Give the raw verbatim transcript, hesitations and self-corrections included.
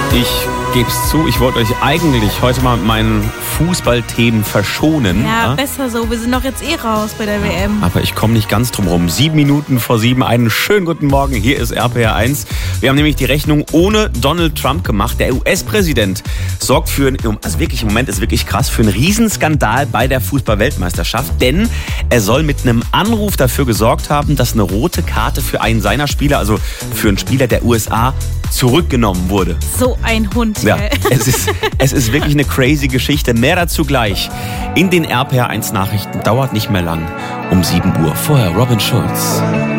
Ich gebe es zu, ich wollte euch eigentlich heute mal mit meinen Fußballthemen verschonen. Ja, ja, besser so. Wir sind doch jetzt eh raus bei der W M. aber ich komme nicht ganz drum rum. Sieben Minuten vor sieben, einen schönen guten Morgen. Hier ist R P R eins. Wir haben nämlich die Rechnung ohne Donald Trump gemacht. Der U S-Präsident sorgt für, einen, also wirklich im Moment ist wirklich krass, für einen Riesenskandal bei der Fußball-Weltmeisterschaft. Denn er soll mit einem Anruf dafür gesorgt haben, dass eine rote Karte für einen seiner Spieler, also für einen Spieler der U S A, zurückgenommen wurde. So ein Hund. Ja, gell? es ist, es ist wirklich eine crazy Geschichte. Mehr dazu gleich in den R P R eins Nachrichten. Dauert nicht mehr lang. Um sieben Uhr. Vorher Robin Schulz.